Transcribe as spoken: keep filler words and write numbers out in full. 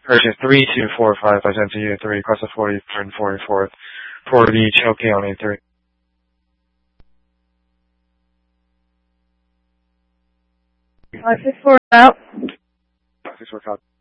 Purchase three two four five by Sensor Unit three, across the forty-third and forty-fourth, for the choking on A three. five six four out. five six four, copy.